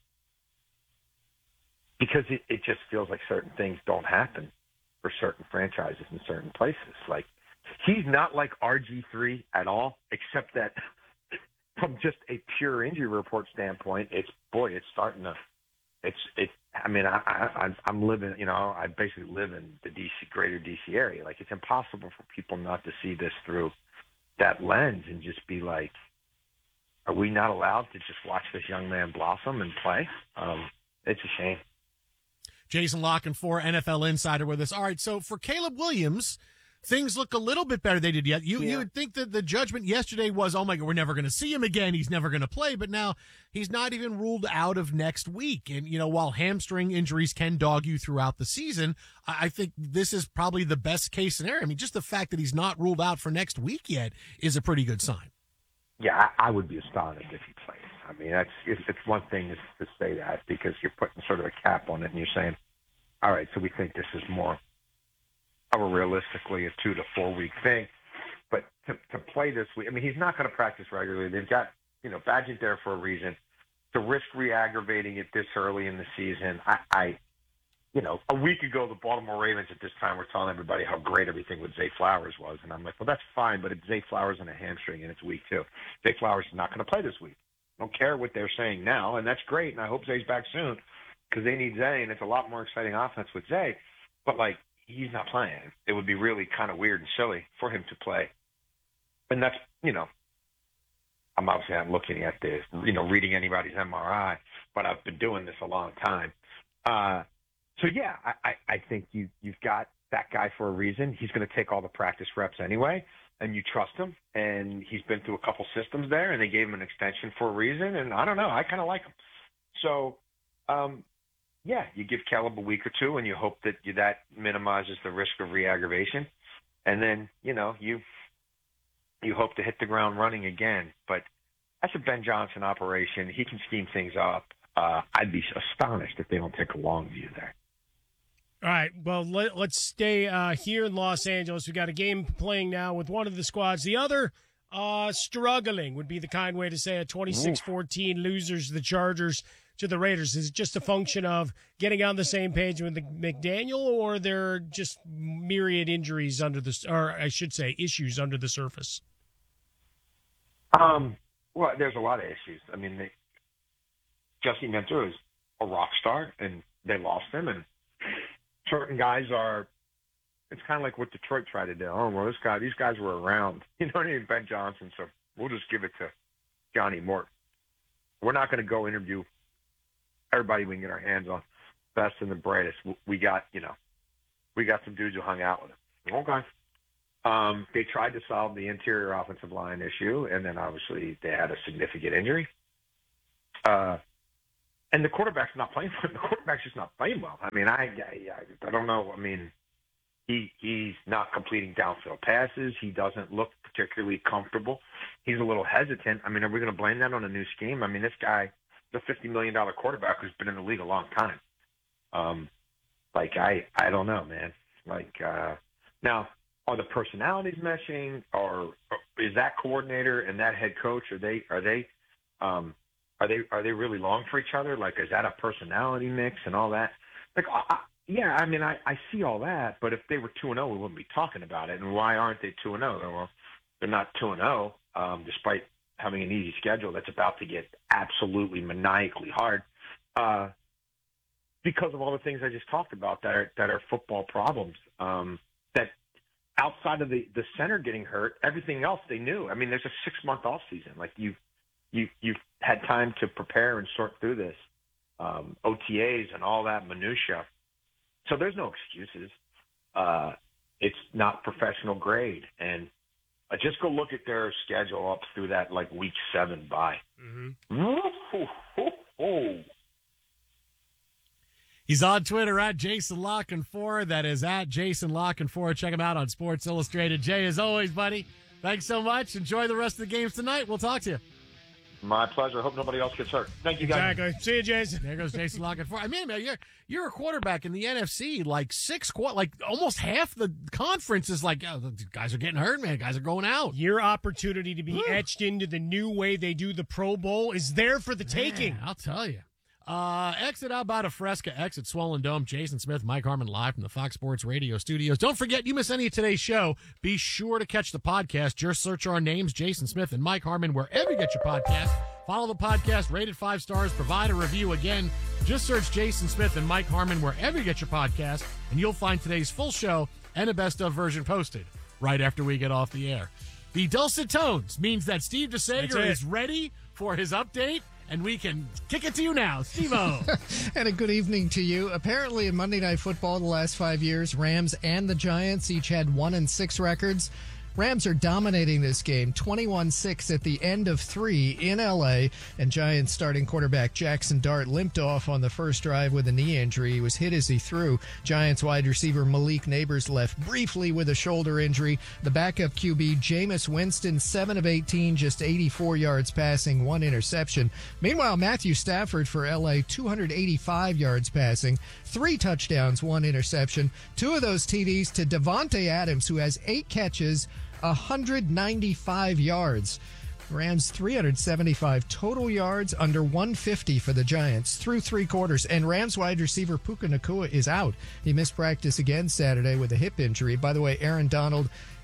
because it, it just feels like certain things don't happen for certain franchises in certain places. Like, he's not like R G three at all, except that from just a pure injury report standpoint, it's, boy, it's starting to, it's, it, I mean, I, I, I'm living, you know, I basically live in the D C, greater D C area. Like, it's impossible for people not to see this through that lens and just be like, are we not allowed to just watch this young man blossom and play? Um, it's a shame. Jason Locken for N F L Insider with us. All right, so for Caleb Williams, things look a little bit better than they did yet. You Yeah. you would think that the judgment yesterday was, oh my God, we're never going to see him again. He's never going to play. But now he's not even ruled out of next week. And, you know, while hamstring injuries can dog you throughout the season, I I think this is probably the best case scenario. I mean, just the fact that he's not ruled out for next week yet is a pretty good sign. Yeah, I, I would be astonished if he plays. I mean, that's it's, it's one thing to, to say that because you're putting sort of a cap on it and you're saying, all right, so we think this is more of a realistically a two to four week thing. But to, to play this week, I mean, he's not going to practice regularly. They've got, you know, Badgett there for a reason. To risk re-aggravating it this early in the season, I, I, you know, a week ago, the Baltimore Ravens at this time were telling everybody how great everything with Zay Flowers was. And I'm like, well, that's fine, but it's Zay Flowers and a hamstring, and it's week two. Zay Flowers is not going to play this week. I don't care what they're saying now, and that's great, and I hope Zay's back soon because they need Zay, and it's a lot more exciting offense with Zay. But, like, he's not playing. It would be really kind of weird and silly for him to play. And that's, you know, I'm obviously not looking at this, you know, reading anybody's M R I, but I've been doing this a long time. Uh, so, yeah, I, I, I think you, you've got that guy for a reason. He's going to take all the practice reps anyway, and you trust him. And he's been through a couple systems there, and they gave him an extension for a reason. And I don't know, I kind of like him. So, um, yeah, you give Caleb a week or two, and you hope that you, that minimizes the risk of re-aggravation. And then, you know, you you hope to hit the ground running again. But that's a Ben Johnson operation. He can scheme things up. Uh, I'd be astonished if they don't take a long view there. All right, well, let, let's stay uh, here in Los Angeles. We've got a game playing now with one of the squads. The other uh, struggling would be the kind way to say it. twenty-six fourteen losers, the Chargers to the Raiders. Is it just a function of getting on the same page with the McDaniel, or there are just myriad injuries under the, or I should say issues under the surface? Um, well, there's a lot of issues. I mean, they, Jesse Minter is a rock star, and they lost him, and certain guys are, it's kind of like what Detroit tried to do. Oh, well, this guy, these guys were around. You know what I mean? Ben Johnson, so we'll just give it to Johnny Morton. We're not going to go interview everybody we can get our hands on, best and the brightest. We got, you know, we got some dudes who hung out with him. Okay. Um, they tried to solve the interior offensive line issue, and then obviously they had a significant injury. Uh, and the quarterback's not playing. The quarterback's just not playing well. I mean, I, I, I don't know. I mean, he he's not completing downfield passes. He doesn't look particularly comfortable. He's a little hesitant. I mean, are we going to blame that on a new scheme? I mean, this guy, the fifty million dollars quarterback who's been in the league a long time. Um, like, I, I don't know, man. Like, uh, now, are the personalities meshing, or, or is that coordinator and that head coach, are they, are they, um, are they, are they really long for each other? Like, is that a personality mix and all that? Like, I, yeah, I mean, I, I see all that, but if they were two and oh, we wouldn't be talking about it. And why aren't they two and oh? Well, they're not two and oh, um, despite having an easy schedule that's about to get absolutely maniacally hard, uh, because of all the things I just talked about that are that are football problems. Um, that outside of the, the center getting hurt, everything else they knew. I mean, there's a six month off season. Like you, you you've had time to prepare and sort through this, um, O T As and all that minutia. So there's no excuses. Uh, it's not professional grade, and Uh, just go look at their schedule up through that, like, week seven bye. Mm-hmm. He's on Twitter at Jason La Canfora. That is at Jason La Canfora. Check him out on Sports Illustrated. Jay, as always, buddy, thanks so much. Enjoy the rest of the games tonight. We'll talk to you. My pleasure. Hope nobody else gets hurt. Thank you, guys. Exactly. See you, Jason. There goes Jason La Canfora. I mean, man, you're you're a quarterback in the N F C. Like six, like almost half the conference is like, oh, the guys are getting hurt, man. Guys are going out. Your opportunity to be Woo. etched into the new way they do the Pro Bowl is there for the man, taking. I'll tell you. Uh, exit out by Fresca, exit Swollen Dome. Jason Smith, Mike Harmon live from the Fox Sports Radio studios. Don't forget, you miss any of today's show, be sure to catch the podcast. Just search our names, Jason Smith and Mike Harmon, wherever you get your podcast. Follow the podcast, rate it five stars, provide a review. Again, just search Jason Smith and Mike Harmon wherever you get your podcast, and you'll find today's full show and a best-of version posted right after we get off the air. The dulcet tones means that Steve DeSager is ready for his update, and we can kick it to you now, Steve-O. And a good evening to you. Apparently in Monday Night Football the last five years, Rams and the Giants each had one and six records. Rams are dominating this game, twenty-one six at the end of three in L A, and Giants starting quarterback Jackson Dart limped off on the first drive with a knee injury. He was hit as he threw. Giants wide receiver Malik Neighbors left briefly with a shoulder injury. The backup Q B, Jameis Winston, seven of eighteen, just eighty-four yards passing, one interception. Meanwhile, Matthew Stafford for L A, two hundred eighty-five yards passing, three touchdowns, one interception. Two of those T Ds to Devontae Adams, who has eight catches, one hundred ninety-five yards. Rams three hundred seventy-five total yards, under one fifty for the Giants through three quarters. And Rams wide receiver Puka Nacua is out. He missed practice again Saturday with a hip injury. By the way, Aaron Donald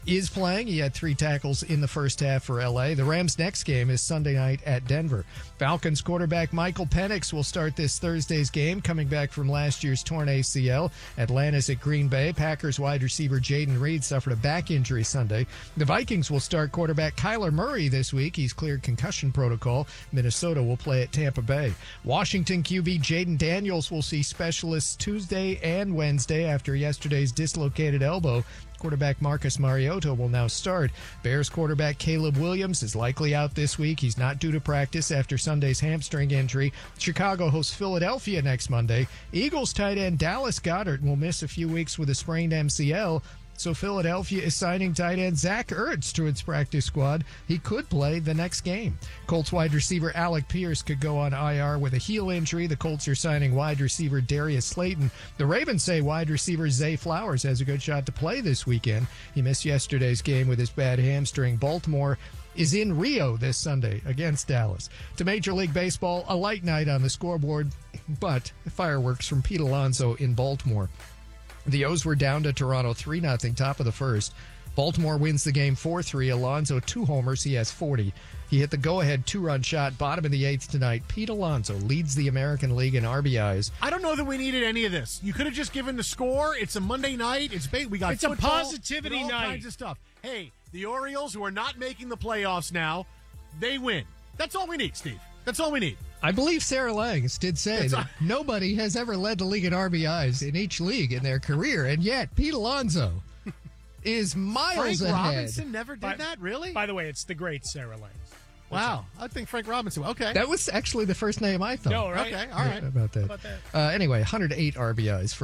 is playing. He had three tackles in the first half for L A. The Rams' next game is Sunday night at Denver. Falcons quarterback Michael Penix will start this Thursday's game, coming back from last year's torn A C L. Atlanta's at Green Bay. Packers wide receiver Jaden Reed suffered a back injury Sunday. The Vikings will start quarterback Kyler Murray this week. He's cleared concussion protocol. Minnesota will play at Tampa Bay. Washington Q B Jaden Daniels will see specialists Tuesday and Wednesday after yesterday's dislocated elbow. Quarterback Marcus Mariota will now start. Bears quarterback Caleb Williams is likely out this week. He's not due to practice after Sunday's hamstring injury. Chicago hosts Philadelphia next Monday. Eagles tight end Dallas Goedert will miss a few weeks with a sprained M C L. So Philadelphia is signing tight end Zach Ertz to its practice squad. He could play the next game. Colts wide receiver Alec Pierce could go on I R with a heel injury. The Colts are signing wide receiver Darius Slayton. The Ravens say wide receiver Zay Flowers has a good shot to play this weekend. He missed yesterday's game with his bad hamstring. Baltimore is in Rio this Sunday against Dallas. To Major League Baseball, a light night on the scoreboard, but fireworks from Pete Alonso in Baltimore. The O's were down to Toronto three nothing, top of the first. Baltimore wins the game four three. Alonso, two homers. He has forty. He hit the go-ahead two-run shot, bottom of the eighth tonight. Pete Alonso leads the American League in R B Is. I don't know that we needed any of this. You could have just given the score. It's a Monday night. It's bait. We got It's a football, positivity all night. kinds of stuff. Hey, the Orioles, who are not making the playoffs now, they win. That's all we need, Steve. That's all we need. I believe Sarah Langs did say It's that a- nobody has ever led the league in R B Is in each league in their career, and yet Pete Alonso is miles Frank ahead. Robinson never did By- that, really? By the way, it's the great Sarah Langs. Wow. I think Frank Robinson. Okay. That was actually the first name I thought. No, right? Okay, all right. How about that? How about that? Uh, anyway, one hundred eight R B Is for